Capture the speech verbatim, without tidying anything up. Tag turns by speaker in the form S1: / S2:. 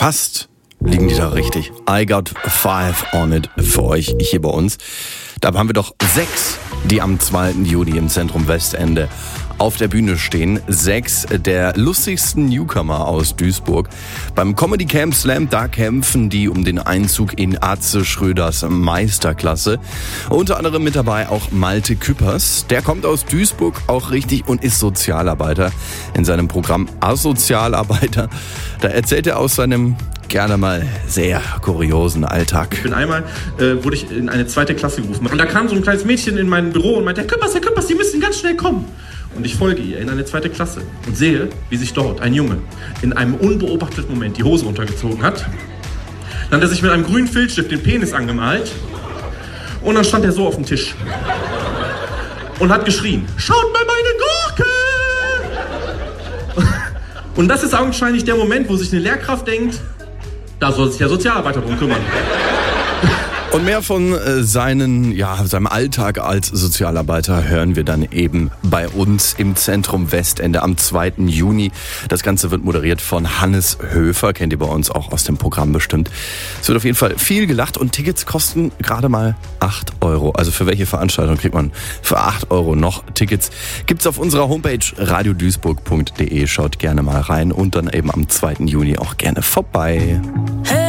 S1: fast liegen die da richtig. I got five on it für euch hier bei uns. Da haben wir doch sechs, die am zweiten Juni im Zentrum Westende auf der Bühne stehen. Sechs der lustigsten Newcomer aus Duisburg. Beim Comedy Camp Slam, da kämpfen die um den Einzug in Atze Schröders Meisterklasse. Unter anderem mit dabei auch Malte Küppers. Der kommt aus Duisburg auch richtig und ist Sozialarbeiter. In seinem Programm Asozialarbeiter, da erzählt er aus seinem gerne mal sehr kuriosen Alltag.
S2: Ich bin einmal, äh, wurde ich in eine zweite Klasse gerufen. Und da kam so ein kleines Mädchen in mein Büro und meinte, Herr Küppers, Herr Küppers, Sie müssen ganz schnell kommen. Und ich folge ihr in eine zweite Klasse und sehe, wie sich dort ein Junge in einem unbeobachteten Moment die Hose runtergezogen hat. Dann hat er sich mit einem grünen Filzstift den Penis angemalt und dann stand er so auf dem Tisch und hat geschrien, schaut mal meine Gurke! Und das ist augenscheinlich der Moment, wo sich eine Lehrkraft denkt, da soll sich der Sozialarbeiter drum kümmern.
S1: Und mehr von äh, seinen, ja, seinem Alltag als Sozialarbeiter hören wir dann eben bei uns im Zentrum Westende am zweiten Juni. Das Ganze wird moderiert von Hannes Höfer, kennt ihr bei uns auch aus dem Programm bestimmt. Es wird auf jeden Fall viel gelacht und Tickets kosten gerade mal acht Euro. Also für welche Veranstaltung kriegt man für acht Euro noch Tickets? Gibt's auf unserer Homepage radio duisburg punkt de. Schaut gerne mal rein und dann eben am zweiten Juni auch gerne vorbei.
S3: Hey.